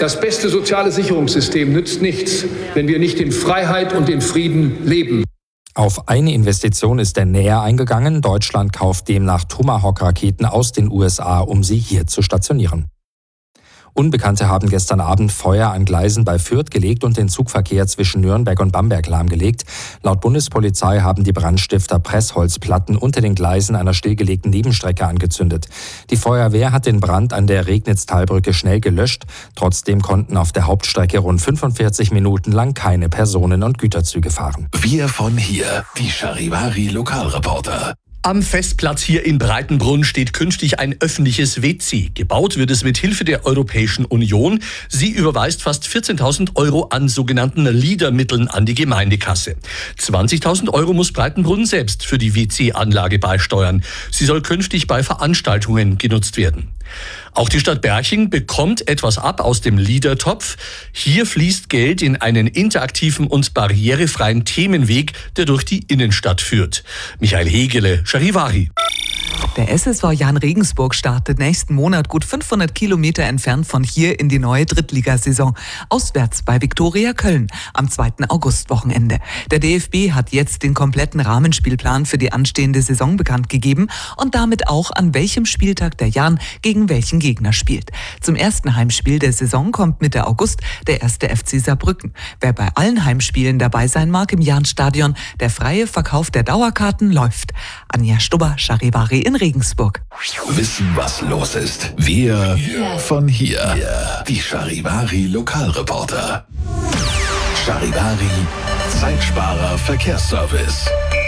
Das beste soziale Sicherungssystem nützt nichts, wenn wir nicht in Freiheit und in Frieden leben. Auf eine Investition ist er näher eingegangen. Deutschland kauft demnach Tomahawk-Raketen aus den USA, um sie hier zu stationieren. Unbekannte haben gestern Abend Feuer an Gleisen bei Fürth gelegt und den Zugverkehr zwischen Nürnberg und Bamberg lahmgelegt. Laut Bundespolizei haben die Brandstifter Pressholzplatten unter den Gleisen einer stillgelegten Nebenstrecke angezündet. Die Feuerwehr hat den Brand an der Regnitz-Talbrücke schnell gelöscht. Trotzdem konnten auf der Hauptstrecke rund 45 Minuten lang keine Personen- und Güterzüge fahren. Wir von hier, die Charivari-Lokalreporter. Am Festplatz hier in Breitenbrunn steht künftig ein öffentliches WC. Gebaut wird es mit Hilfe der Europäischen Union. Sie überweist fast 14.000 Euro an sogenannten LEADER-Mitteln an die Gemeindekasse. 20.000 Euro muss Breitenbrunn selbst für die WC-Anlage beisteuern. Sie soll künftig bei Veranstaltungen genutzt werden. Auch die Stadt Berching bekommt etwas ab aus dem LEADER-Topf. Hier fließt Geld in einen interaktiven und barrierefreien Themenweg, der durch die Innenstadt führt. Michael Hegele, Charivari. Der SSV Jahn Regensburg startet nächsten Monat gut 500 Kilometer entfernt von hier in die neue Drittligasaison. Auswärts bei Viktoria Köln am 2. Augustwochenende. Der DFB hat jetzt den kompletten Rahmenspielplan für die anstehende Saison bekannt gegeben und damit auch, an welchem Spieltag der Jahn gegen welchen Gegner spielt. Zum ersten Heimspiel der Saison kommt Mitte August der 1. FC Saarbrücken. Wer bei allen Heimspielen dabei sein mag im Jahnstadion, der freie Verkauf der Dauerkarten läuft. Anja Stubber, Charivari in Regensburg. Wissen, was los ist. Wir von hier. Die Charivari-Lokalreporter. Charivari, Zeitsparer Verkehrsservice.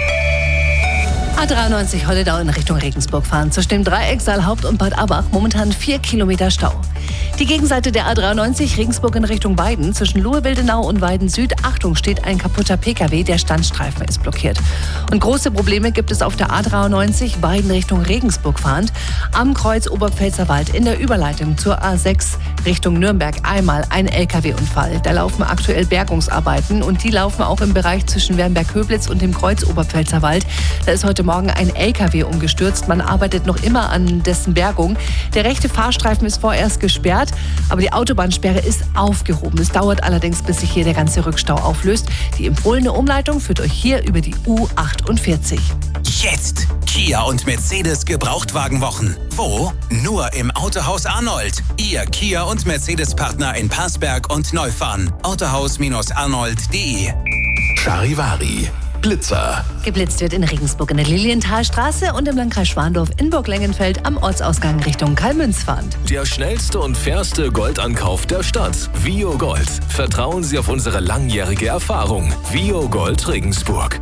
A93 Holledau in Richtung Regensburg fahren. Zwischen dem Dreieck Saalhaupt und Bad Abbach momentan 4 Kilometer Stau. Die Gegenseite der A93 Regensburg in Richtung Weiden. Zwischen Lohe-Wildenau und Weiden Süd. Achtung, steht ein kaputter PKW. Der Standstreifen ist blockiert. Und große Probleme gibt es auf der A93 Weiden Richtung Regensburg fahrend. Am Kreuz Oberpfälzerwald in der Überleitung zur A6 Richtung Nürnberg einmal ein LKW-Unfall. Da laufen aktuell Bergungsarbeiten und die laufen auch im Bereich zwischen Wernberg-Höblitz und dem Kreuz Oberpfälzerwald. Da ist heute Morgen ein LKW umgestürzt. Man arbeitet noch immer an dessen Bergung. Der rechte Fahrstreifen ist vorerst gesperrt, aber die Autobahnsperre ist aufgehoben. Es dauert allerdings, bis sich hier der ganze Rückstau auflöst. Die empfohlene Umleitung führt euch hier über die U48. Jetzt Kia und Mercedes Gebrauchtwagenwochen. Wo? Nur im Autohaus Arnold. Ihr Kia und Mercedes-Partner in Parsberg und Neufahren. Autohaus-arnold.de. Charivari. Blitzer. Geblitzt wird in Regensburg in der Lilienthalstraße und im Landkreis Schwandorf in Burg-Lengenfeld am Ortsausgang Richtung Kalmünz fahrend. Der schnellste und fairste Goldankauf der Stadt. Vio Gold. Vertrauen Sie auf unsere langjährige Erfahrung. Vio Gold Regensburg.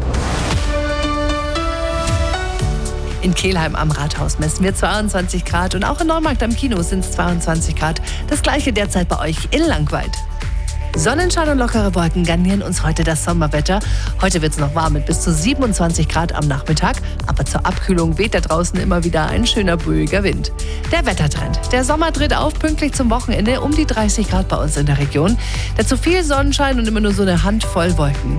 In Kelheim am Rathaus messen wir 22 Grad und auch in Neumarkt am Kino sind es 22 Grad. Das gleiche derzeit bei euch in Langweid. Sonnenschein und lockere Wolken garnieren uns heute das Sommerwetter. Heute wird es noch warm mit bis zu 27 Grad am Nachmittag. Aber zur Abkühlung weht da draußen immer wieder ein schöner brühiger Wind. Der Wettertrend. Der Sommer tritt auf, pünktlich zum Wochenende um die 30 Grad bei uns in der Region. Dazu viel Sonnenschein und immer nur so eine Handvoll Wolken.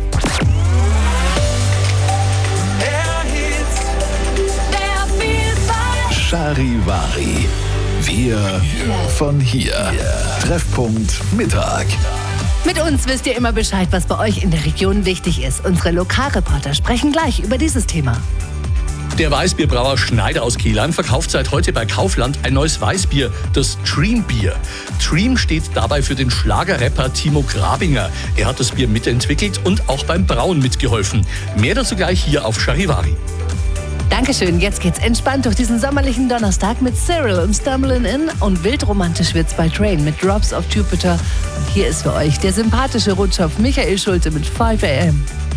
Charivari. Wir von hier. Treffpunkt Mittag. Mit uns wisst ihr immer Bescheid, was bei euch in der Region wichtig ist. Unsere Lokalreporter sprechen gleich über dieses Thema. Der Weißbierbrauer Schneider aus Kelheim verkauft seit heute bei Kaufland ein neues Weißbier, das Dream Bier. Dream steht dabei für den Schlagerrapper Timo Grabinger. Er hat das Bier mitentwickelt und auch beim Brauen mitgeholfen. Mehr dazu gleich hier auf Charivari. Dankeschön, jetzt geht's entspannt durch diesen sommerlichen Donnerstag mit Cyril und Stumbling In und wildromantisch wird's bei Train mit Drops of Jupiter. Und hier ist für euch der sympathische Rutschopf Michael Schulte mit 5 AM.